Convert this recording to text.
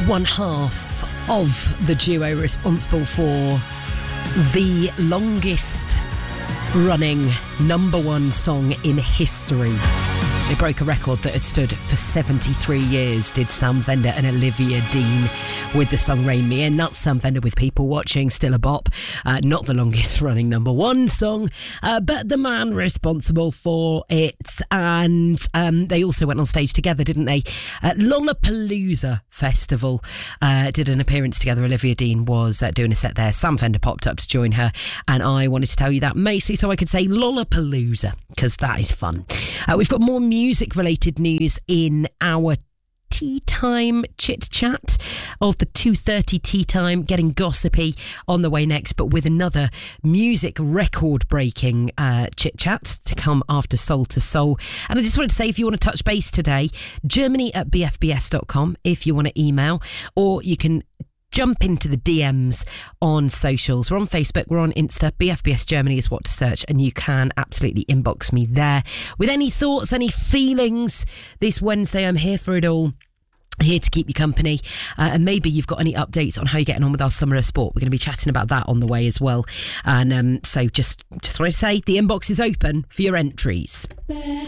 one half of the duo responsible for the longest running number one song in history. They broke a record that had stood for 73 years, did Sam Fender and Olivia Dean with the song Rain Me In. That's Sam Fender with People Watching, still a bop. Not the longest running number one song, but the man responsible for it. And they also went on stage together, didn't they? At Lollapalooza Festival, did an appearance together. Olivia Dean was doing a set there. Sam Fender popped up to join her, and I wanted to tell you that mostly so I could say Lollapalooza, because that is fun. We've got more music-related news in our tea time chit-chat of the 2:30 tea time, getting gossipy on the way next, but with another music record-breaking chit-chat to come after Soul to Soul. And I just wanted to say, if you want to touch base today, germany@bfbs.com if you want to email, or you can jump into the DMs on socials. We're on Facebook, we're on Insta. BFBS Germany is what to search, and you can absolutely inbox me there with any thoughts, any feelings. This Wednesday, I'm here for it all. Here to keep you company, and maybe you've got any updates on how you're getting on with our summer of sport. We're going to be chatting about that on the way as well. And so just want to say the inbox is open for your entries.